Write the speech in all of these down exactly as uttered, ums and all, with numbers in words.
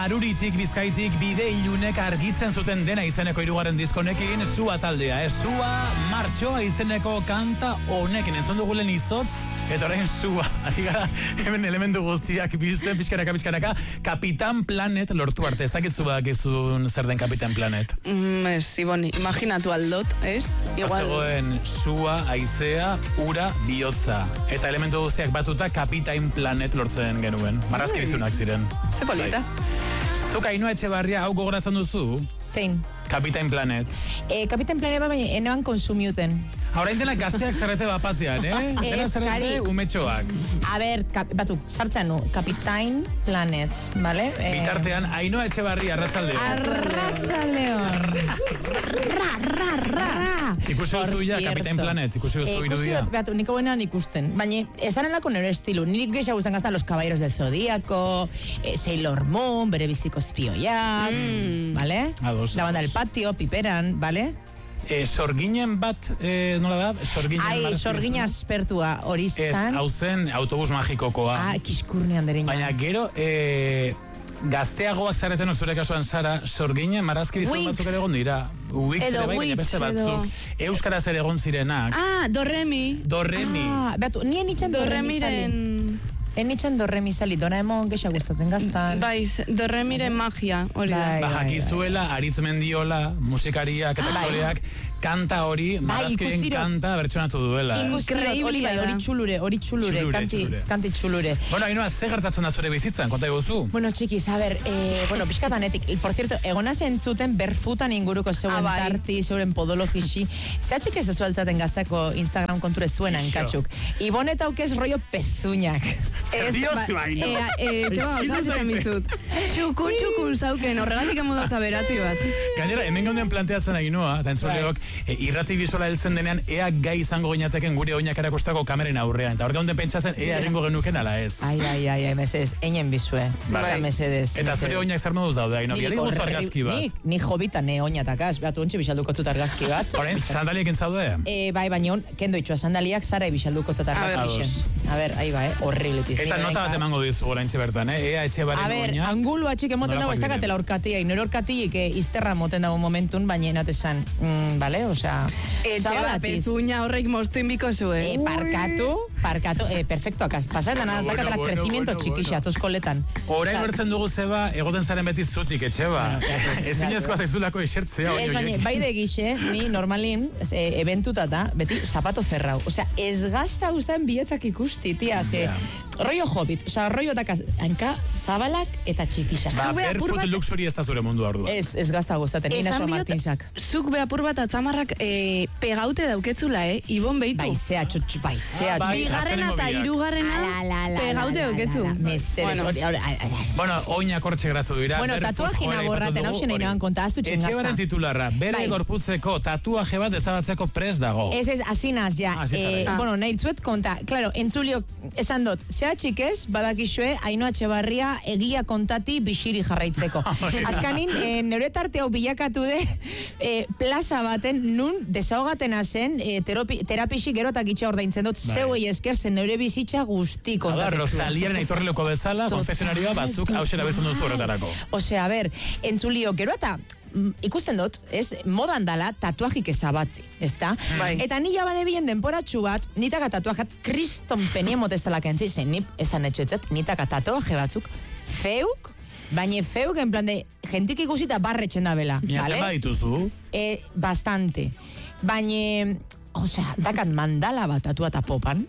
Aruritik, Bizkaitik, bide ilunek argitzen zuten dena izeneko hirugarren diskonekin, Sua taldea, eh? Sua martxoa izeneko kanta honekin, entzun dugulen izotz, eta orain Sua, ari gara, hemen elementu guztiak biltzen, pixkanaka, pixkanaka, Kapitan Planet lortu arte, ez dakitzu badakizun zer den Kapitan Planet? Mm, ez, Iboni, imaginatu aldot, ez? Igual... Zegoen Sua, haizea, ura, bihotza, eta elementu guztiak batuta Kapitan Planet lortzen genuen, marrazki bizunak ziren. Ze polita. Zuk Ainhoa Etxebarria hau gogoratzen duzu? Zein? Kapitan Planet. Eh, Kapitan Planet baina enean konsumiuten. Haurain dela gazteak zarete bapatean, eh? Dena zarete umetxoak. A ber, kap, batu, sartzen nu, Kapitan Planet, vale? Eh, Bitartean, Ainhoa Etxebarria, arratsaldeon. Arratsaldeon. Ra, ra, ra, ra. Ikusi duzu ja, Kapitan Planet, ikusi duzu eh, irudia. Ikusi batu, niko benean ikusten. Baina, esan enlako nero estilu. Nik gehiago guztan gaztan Los Caballeros del Zodíaco, eh, Sailor Moon, bere biziko espioiak, mm. vale? Ados, La banda del patio, piperan, vale? Eh, sorginen bat, eh, nola da? Sorginen Ai, sorgina aspertua hori Ez, zan. hau zen autobus magikokoa. Ah, kiskurnean dereina. Baina gero, eh, gazteagoak zaretenok zure kasuan Sara, sorginen marazki bizon batzuk ere egon dira. Wix ere bai, baina beste batzuk. Euskaraz ere egon zirenak. Ah, Dorremi. Dorremi. Ah, beatu, nien itxan Dorremi sali. Dorremiren... En itxan Dorremi sali, Doraemon gexa gustaten gaztan. Baiz, Dorremiren magia, hori da. Bai, Ba, jakizuela, Aritz Mendiola, musikariak eta aktoreak, kanta hori, marrazkien ikusirot. kanta bertsonatu duela. eh? Ikusi hori bai, hori txulure, hori txulure, Txulure, kanti, txulure. kanti txulure. Bueno, Ainhoa, ze gertatzen da zure bizitzan, konta eguzu? Bueno, txikiz, a ber, eh, bueno, pixkatanetik, por cierto, egona zentzuten berfutan inguruko zeuen Ah, bai. tarti, zeuen podologixi. Zea txik ez duzu altzaten gaztako Instagram konture zuenan, Ixo. katxuk. Ibon eta aukez rollo pezuñak. Zerdiozu, Ainhoa. Eh, txoa, osaz esan bizut. Txukun, txukun zauken, horregatik emudotza beratzi bat. Gainera, hemen gauden planteatzen Ainhoa, eta entzuleok, e, irrati bizola heltzen denean, ea gai izango ginateken gure oinak erakustako kameren aurrean. Eta hor gauden pentsatzen, ea egingo genuken ala ez. Ai, ai, ai, ai, mesedez, einen bizue. Bai. Osa, mesedez. Eta zure oinak zer moduz daude, Ainhoa, biali gozu argazki bat. Nik, nik jobita ne oinatakaz, behatu ontsi bisalduko zut argazki bat. Horein, sandaliek entzaude? E, bai, baina on, kendo itxua sandaliak zara bisalduko zut argazki. A ber, ahi ba, eh, horribletiz. Eta nota bat emango dizu oraintxe bertan, eh? Ea etxe A baren ber, oina. angulu atxik emoten dago, ez dakatela orkatia, nire orkatiik eh, izterra moten dago momentun, baina enatesan, mm, bale, osea, Etxe bat, zabalatiz. pezuña horrek moztuin biko zuen. Eh, parkatu, parkatu, eh, perfecto, akaz, pasar dana, Bueno, dakatela bueno, crecimiento bueno, txikixa, bueno. toskoletan. Orain bertzen dugu zeba, egoten zaren beti zutik etxe ba. Ezin ezkoa zaizulako esertzea. Ez baina, bai de gixe, ni normalin, e, ebentutata, beti zapato zerrau. Osea, ez gazta guztan bietzak ikusti, tia, ze, Ja. rollo hobbit, osea, rollo dakaz, hanka zabalak eta txikixa. Ba, Zube apur barefoot bat- luxury ez da zure mundu ardua. Ez, ez gazta guztaten, Ina Esan Soa biot, Martinzak. zuk behapur bat atzamarrak eh, pegaute dauketzula, eh? Ibon behitu. Baizea txotx, baizea Ah, bai. txotx. Bigarrena azkenengo eta biak. hirugarrena Ala, la, la, pegaute la, la, dauketzu. la, la, Mesedes, Bueno. hori, hori, ai, ai, ai. Bueno, oinak hortxe geratu dira. Bueno, barefoot tatuajina joera borraten, aipatu hau dugu, xena hori. inaban konta, aztu txingazta. Etxebaren titularra, bere Bai. gorputzeko tatuaje bat ezabatzeko prest dago. Ez ez, asinaz, ja. Ah, hasi zara, eh, ja. bueno, nahi zuet konta. Claro, entzulio, esan dut, zea txikez, badakizue, Ainhoa Etxebarria egia kontati bixiri jarraitzeko. Azkanin, eh, nire tarte hau bilakatu de, eh, plaza baten, nun desahogatena zen, eh, teropi, terapixi gero eta gitxa ordaintzen dut, Bai. zeuei esker zen nire bizitza guzti Hala, kontatzen. Rosaliaren aitorreleko bezala, konfesionarioa bazuk hausera betzen duzu horretarako. Osea, a ber, entzulio, gero eta mm, ikusten dut, ez, modan dala tatuajik ezabatzi, ezta? Bai. Eta ni jabane bilen denporatxu bat, nitaka tatuajat kriston penien moteztalak entzi, zen nip esan etxetzet, nitaka tatuaje batzuk, feuk, baina feuk en plan de, jentik ikusita barretxen da bela, Mila vale? zenba dituzu? Eh, bastante. Baina, osea, dakat mandala bat tatuata popan.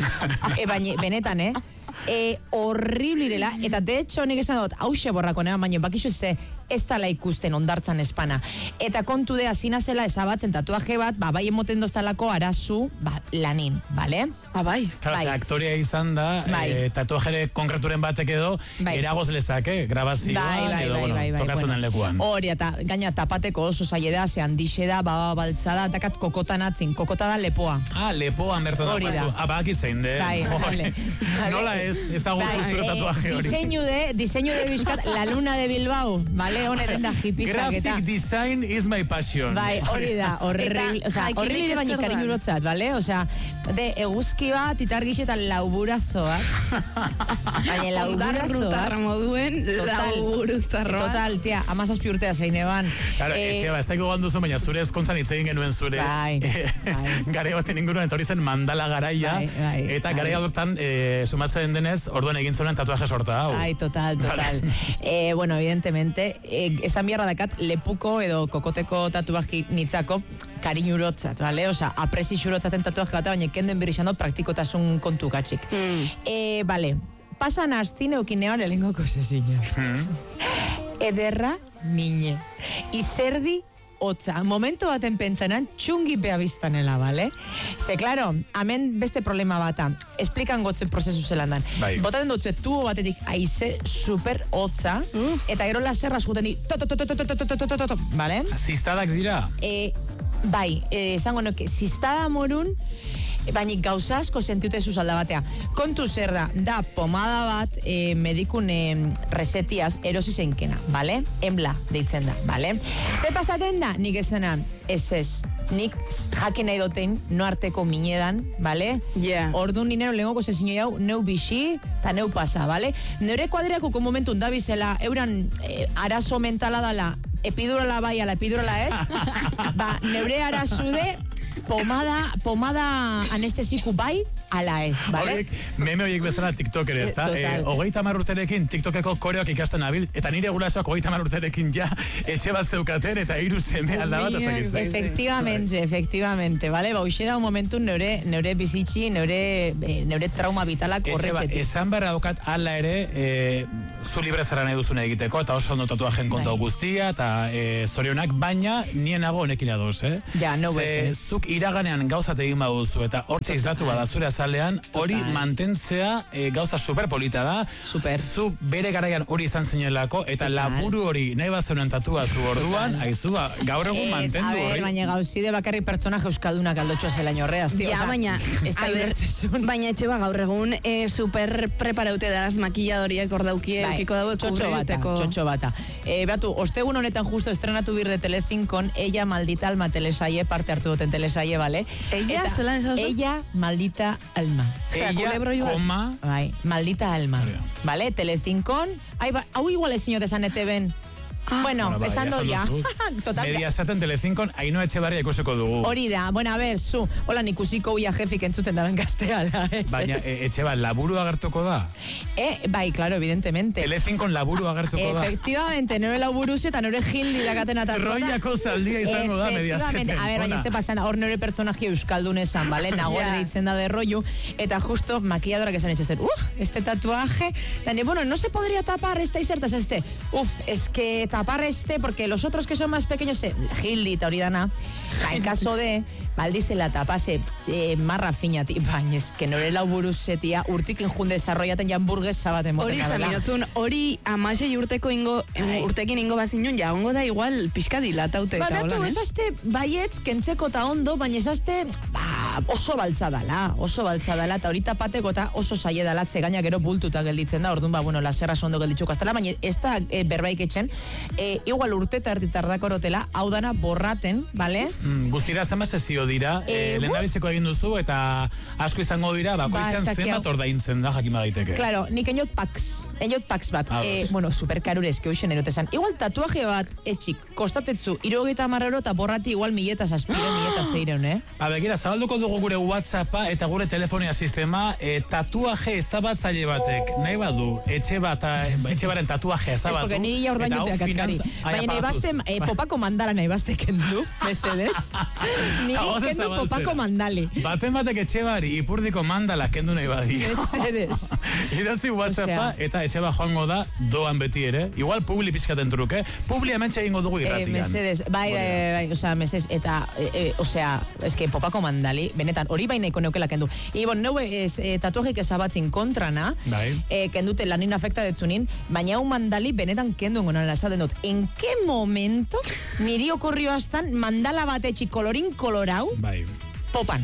e, baina, benetan, eh? E, horriblirela, eta de hecho nik esan dut, hause borrako nena, baina bakizu ze ez tala ikusten ondartzan espana. Eta kontu dea zina zela ezabatzen tatuaje bat, ba, bai emoten doztalako arazu, ba, lanin, bale? Ah, bai. Claro, Bai. ze aktorea izan da, Bai. eh, tatuajere konkreturen batek edo, Bai. eragoz lezake, grabazioan, Bai, bai, edo, bai, bueno, bai, bai, tokatzen bueno. den lekuan. Hori, eta gaina tapateko oso zaila ze handixe da, baba baltzada, dakat kokotan atzin, kokota da lepoa. Ah, lepoan bertan Hori da. daukazu. Ah, baki zein den. Bai, Oi, vale. Nola ez, ezagutu zure tatuaje hori. Diseinu de, diseinu de bizkat, la luna de Bilbao, vale, honeten da hipisak eta... Graphic design is my passion. Bai, hori da, horri, o sea, horri nire baina kariñurotzat, vale? O sea, de eguzki bat, itargixe eta lauburazoak. Baina lauburazoak. moduen, lauburazoak. Total, tia, amazazpi urtea zeineban. Claro, eh, etxe ba, ez daiko ganduzu, baina zure ezkontzan hitz egin genuen zure. Bai, bai. Gare baten inguruan, eta hori zen mandala garaia. Bai, bai, eta bai. garaia hortan, eh, sumatzen denez, orduan egin zuen tatuaje sorta hau. Ai, total, total. Vale. Eh, bueno, evidentemente, eh, esan biharra dakat, lepuko edo kokoteko tatuaje nitzako kariñurotzat, vale? Osa, apresi xurotzaten tatuaje bat, baina kendoen birixan dut praktikotasun kontu gatxik. Mm. Eh, vale, pasan asti neukinean elengo kosesina. Mm. Ederra mine. Izerdi hotza. Momento baten pentsanan txungi bea biztanela, bale? Ze, claro, hemen beste problema bata. Explikan gotze prozesu zelan dan. Bai. Botaten dutze tubo batetik aize super hotza, Uh. eta gero laserra zuten di, to, to, to, to, to, to, to, to, to, to, bale? Ziztadak dira? E, bai, e, esango nuke, ziztada morun, baina gauza asko sentiutezuz alda batea. Kontu zer da, da pomada bat e, medikun e, resetiaz erosi zenkena, bale? Embla deitzen da, bale? Ze pasaten da, nik ezenan, ez ez, nik jakin nahi dotein, no arteko minedan, bale? Yeah. Orduan nire lehengoko zezino jau, neu bixi, eta neu pasa, bale? Neure kuadriako momentun da bizela, euran e, arazo mentala dala, epidurala bai, ala epidurala ez, ba, neure arazude, pomada, pomada anestesiku bai, ala ez, bale? Horiek, meme horiek bezala TikToker ez da? Total. Eh, hogeita hamar urterekin TikTokeko koreoak ikasten nabil, eta nire gurasoak hogeita hamar urterekin ja etxe bat zeukaten, eta hiru seme alda bat, ez dakiz. Efectivamente, efectivamente, bale? Ba, uxe da un momentu neure, neure bizitzi, neure, eh, neure trauma vitalak Etxe ba, horretxetik. esan beharra daukat ala ere, eh, zu libre zara nahi duzune egiteko, eta oso ondo tatuajen konta Bai. guztia, eta eh, zorionak, baina nien nago honekin adoz, eh? Ja, no Ze, bez, eh. zuk iraganean gauzat egin baduzu, eta hortxe izlatu bada zure azalean, hori Total. mantentzea eh, gauza superpolita da. Super. Zu bere garaian hori izan zinelako, eta Total. laburu hori nahi bat zeunen tatuatu orduan, Total. aizu, ba, gaur egun Ez, mantendu a ver, hori. baina gauzide bakarrik pertsona euskaldunak aldotxoa zelaino horreaz, tio. Ja, osea, baina, ez da a ber, ibertzezun. baina etxe ba gaur egun e, super preparaute da las makilladoriak hor daukie, Bai, eukiko dauek txotxo bata, txotxo bata. Eh, beatu, ostegun honetan justo estrenatu bir de Telecincon, ella maldita alma telesaie, parte hartu duten telesaie, bale? Ella, Eta, zelan esan zu? ella maldita alma. Osea, Ella, kulebroi bat. koma, Bai, maldita alma. Hori da. Vale, Telecincon, ai, ba, hau igual ezin esan E T V-en. Ah, bueno, Bueno, ba, esan ja dut ja. esan duzu. Total, Mediasaten Telezinkon, Ainhoa Etxebarria ikusiko dugu. hori da, bueno, a ver, zu, hola ikusiko uia jefik entzuten da ben gazteala, ez? Baina, ez? e, Etxeba, laburu agertuko da? Eh, bai, claro, evidentemente. Telezinkon laburu agertuko da? Efectivamente, nore lauburuz eta nore gildi dakaten atartu. Troiako zaldia izango da Efectivamente. Mediasaten. A ver, baina Ona. ze pasan, hor nore pertsonaje euskaldun esan, bale? Nagore Ja. deitzen da de rollo, eta justo maquilladorak esan esaten, uf, este tatuaje, dani, bueno, no se podría tapar este y certas este. Uf, es que tapar este, porque los otros que son más pequeños, eh, Gildi eta hori dana, ja, en caso de, baldize la tapase eh, marra finati, baina es que nore lauburuzetia urtikin junde desarrollaten ja hamburguesa bat emoten Hori gabela. zaminotzun, hori amasei urteko ingo, Ai. urtekin ingo bazinun, ja, ongo da igual pixka dilataute Ba, eta beatu, holan, eh? esazte baietz kentzeko eta ondo, baina esazte ba, oso baltza dala, oso baltza dala, eta horita pateko eta oso zaie dala, ze gaina gero bultuta gelditzen da, orduan, ba, bueno, laserra ondo gelditzuko aztela, baina ez da e, berbaik etxen, e, igual urte eta erdi tardako erotela, hau dana borraten, bale? Mm, guztira zenbat sesio dira, Eh, eh, lehendabiziko egin duzu, eta asko izango dira, Ba, ez bakoitzean dakit zenbat hau. ordaintzen da, jakin badaiteke. Claro, nik enot pax, enot pax bat, Ados. e, bueno, superkarurezke hoxen erotezan. Igual tatuaje bat etxik, kostatetzu, irurogeita marrero eta borrati igual mileta zazpire, mileta zeireun, eh? Ba, begira, zabalduko dugu gure WhatsAppa eta gure telefonia sistema, e, tatuaje ezabatzaile batek, nahi badu, etxe bat, etxe baren tatuaje Ez, ezabatu. porque niri ja ordainuteak atkari. Baina nahi bazte, eh, popako mandala nahi bazte kendu, mesedez. Niri Hau ze kendu zabaltzera. popako mandali. Baten batek etxe bari, ipurdiko mandala kendu nahi badi. Mesedez. Idatzi WhatsAppa Osea. eta etxe bat joango da doan beti ere. Igual publi pizkaten truke. Publi hementxe egingo dugu Eh, irratian. mesedez, bai, Hori da. bai, bai, osea, mesedez, eta, eh, eh, osea, eske popako mandali, benetan, hori bai nahiko neukela kendu. I, bon, neu ez, eh, tatuajik ezabatzin kontrana, Bai. eh, kendute lanin afekta detzunin, baina hau mandali benetan kendu engonan esaten dut. En qué momento niri okorrio astan mandala bat etxik kolorin kolorau Bai. popan.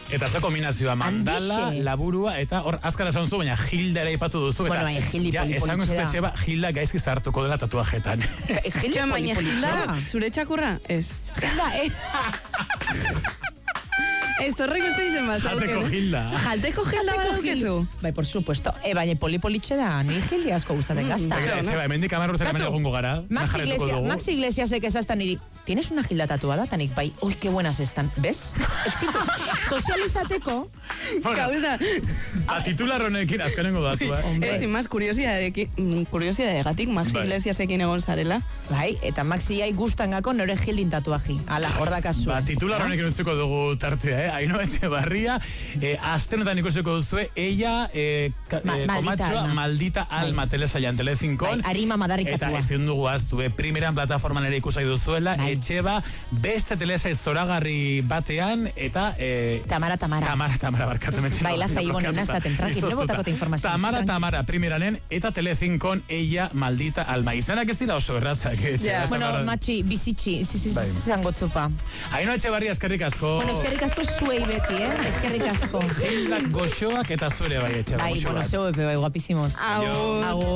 Eta ze kombinazioa, mandala, Handixe. laburua, eta hor, azkara esan zu, baina Hilda ere ipatu duzu. Bueno, eta, bai, Hildi ja, poli esango politxe da. ez Txeba, Hilda gaizki zartuko dela tatuajetan. Hildi Jo, baina Hilda, zure txakurra? Ez. Hilda, eh? Ez horrek beste izen bat. Jateko zauken, eh? Hilda. Jalteko Hilda Jateko badaukezu. Bai, por supuesto. E, baina polipolitxe da, ni Hildi asko gustaten gazta. Begira, Claro, Txeba, hemendik hamar urtera hemen Gato, egongo gara. Max najarretuko Iglesias, dugu. Max Iglesiasek esaztan niri, ¿tienes una Hilda tatuada? Tanik, bai, uy, qué buenas están. ¿Ves? Éxito. Sozializateko. Bueno, Kausa, ba, titular honekin azkenengo datu, eh? Hombre. ez imaz kuriosidadegatik, kuriosidadegatik Max Bai. Iglesiasekin egon zarela. Bai, eta Maxiai gustangako nore Hildin tatuaji. Ala, hor dakazu. Ba, titular honekin utzuko dugu tartea, eh? Ainhoa Etxebarria, eh, astenetan ikusiko duzue, ella, eh, ka, Ma- eh, maldita komatxoa, alma. maldita alma telesailan telezinkon. Bai, arima madarikatua. Eta ezin dugu aztu, eh, primeran plataforman ere ikusai duzuela, Bai. Etxeba, beste telesai zoragarri batean, eta... Eh, Tamara, Tamara. Tamara, Tamara, barkatu mentxera. Bai, lasai, bueno, nazaten, tranquil, ne botako te informazio. Tamara, tranquil. Tamara, primeranen, eta telezinkon, ella, maldita alma. Izanak ez dira oso errazak, eh, Etxeba, Ja. esan Bueno, behar- matxi, bizitxi, Bai. zango tzupa. Ainhoa Etxebarria, eskerrik asko. Bueno, eskerrik asko zuei beti, eh? Eskerrik asko. Hildak goxoak eta zure bai, Etxeba, Bai, goxo bueno, bat. zeu epe, bai, guapísimos. Agur. Agur.